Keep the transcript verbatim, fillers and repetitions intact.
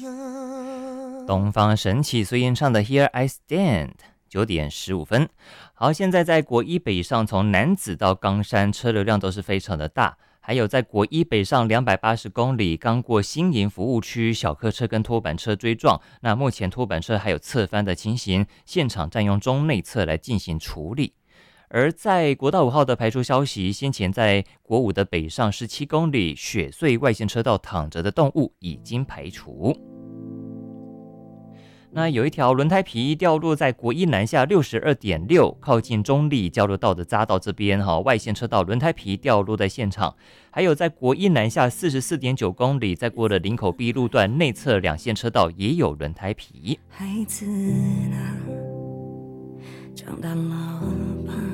东方神起所演唱的 Here I Stand， 九点十五分。好，现在在国一北上，从楠梓到冈山车流量都是非常的大，还有在国一北上两百八十公里，刚过新营服务区，小客车跟拖板车追撞，那目前拖板车还有侧翻的情形，现场占用中内侧来进行处理。而在国道五号的排除消息，先前在国五的北上十七公里雪隧外线车道躺着的动物已经排除。那有一条轮胎皮掉落在国一南下 六十二点六 靠近中立交流道的匝道这边，外线车道轮胎皮掉落在现场。还有在国一南下 四十四点九公里，在过了林口碧路段内侧两线车道也有轮胎皮。 孩子呢，长大了吧，